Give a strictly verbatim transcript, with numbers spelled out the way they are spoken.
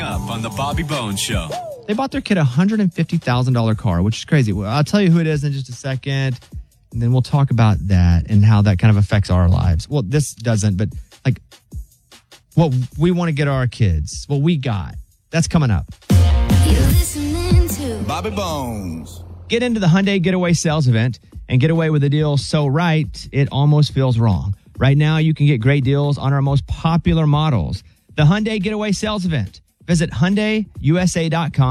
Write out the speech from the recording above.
up on the Bobby Bones Show. They bought their kid a one hundred fifty thousand dollars car, which is crazy. Well, I'll tell you who it is in just a second, and then we'll talk about that and how that kind of affects our lives. Well, this doesn't, but like what we want to get our kids, what we got, that's coming up. You're listening to Bobby Bones. Get into the Hyundai Getaway Sales Event and get away with a deal so right, it almost feels wrong. Right now, you can get great deals on our most popular models. The Hyundai Getaway Sales Event. Visit Hyundai U S A dot com.